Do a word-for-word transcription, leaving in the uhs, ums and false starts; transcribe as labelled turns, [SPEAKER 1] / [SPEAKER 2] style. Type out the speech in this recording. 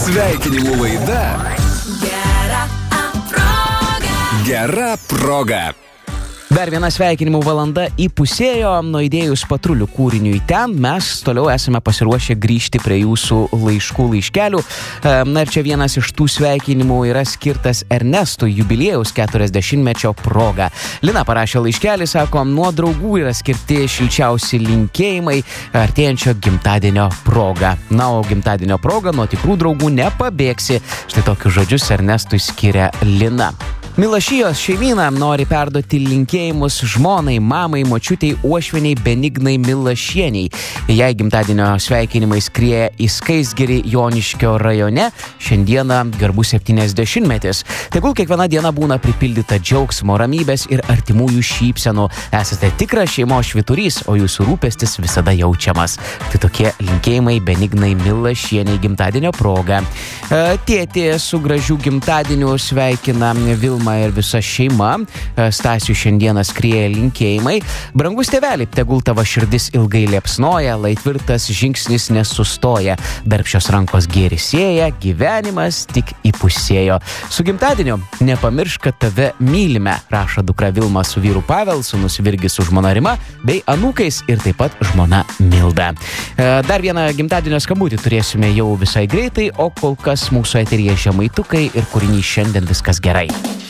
[SPEAKER 1] Sveikinimų laida
[SPEAKER 2] Gera proga.
[SPEAKER 1] Gera proga.
[SPEAKER 3] Dar viena sveikinimų valanda įpusėjo, nuaidėjus patrulių kūriniui ten, mes toliau esame pasiruošę grįžti prie jūsų laiškų laiškelių. Na ir čia vienas iš tų sveikinimų yra skirtas Ernestui jubiliejaus keturiasdešimtmečio proga. Lina parašė laiškelį, sako, nuo draugų yra skirti šilčiausi linkėjimai artėjančio gimtadienio proga. Na, o gimtadienio proga nuo tikrų draugų nepabėgsi. Štai tokius žodžius Ernestui skiria Lina. Milašijos šeimyna nori perduoti linkėjimus žmonai, mamai, močiutei, uošvieniai Benignai Milašieniai. Jai gimtadienio sveikinimai skrieja į Skaistgirį Joniškio rajone. Šiandieną garbus septyniasdešimtmetis. Tegul kiekviena diena būna pripildyta džiaugsmo, ramybės ir artimųjų šypsenų. Esate tikras šeimos švyturys, o jūsų rūpestis visada jaučiamas. Tai tokie linkėjimai Benignai Milašieniai gimtadienio proga. Tėtė su gražiu gimtadieniu sveikina Vilma ir visa šeima. Stasiui šiandieną skrieja linkėjimai. Brangus tėveli, tegul tavo širdis ilgai liepsnoja, lai tvirtas žingsnis nesustoja. Darbščios rankos gėris sėja, gyvenimas tik įpusėjo. Su gimtadieniu nepamiršk, kad tave mylime, rašo dukra Vilma su vyru Pavel, sūnus Virgis su žmona Rima, bei anūkais ir taip pat žmona Milda. Dar vieną gimtadienio skambutį turėsime jau visai greitai, o kol kas mūsų eteryje žemaitukai ir kūrinys Šiandien viskas gerai.